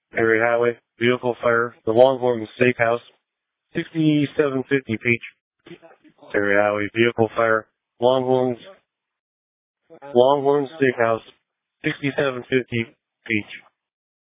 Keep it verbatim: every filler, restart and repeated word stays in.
Area Highway, vehicle fire, the Longhorn Steakhouse, sixty-seven fifty Peach. Area Highway, vehicle fire, Longhorns, Longhorn Steakhouse, sixty-seven fifty Peach.